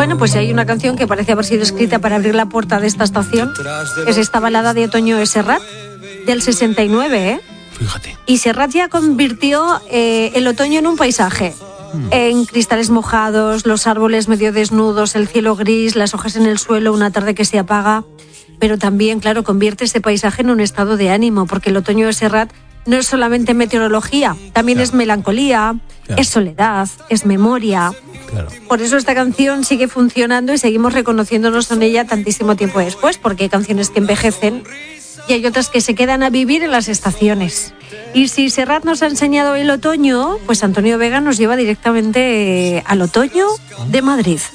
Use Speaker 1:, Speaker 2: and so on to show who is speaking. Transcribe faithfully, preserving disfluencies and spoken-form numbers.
Speaker 1: Bueno, pues hay una canción que parece haber sido escrita para abrir la puerta de esta estación, que es esta balada de Otoño de Serrat, del sesenta y nueve, ¿eh?
Speaker 2: Fíjate.
Speaker 1: Y Serrat ya convirtió eh, el otoño en un paisaje. Hmm. En cristales mojados, los árboles medio desnudos, el cielo gris, las hojas en el suelo, una tarde que se apaga. Pero también, claro, convierte ese paisaje en un estado de ánimo, porque el otoño de Serrat no es solamente meteorología, también claro. es melancolía, claro. es soledad, es memoria. Claro. Por eso esta canción sigue funcionando y seguimos reconociéndonos en ella tantísimo tiempo después, porque hay canciones que envejecen y hay otras que se quedan a vivir en las estaciones. Y si Serrat nos ha enseñado el otoño, pues Antonio Vega nos lleva directamente al otoño de Madrid.